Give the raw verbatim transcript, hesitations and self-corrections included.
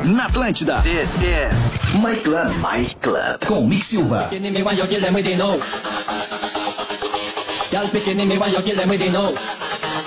Na Atlântida. This is My Club. My Club. Com Mick Silva. Pequeni me wanyo gile me di no. Gal pequeni me wanyo gile me di no.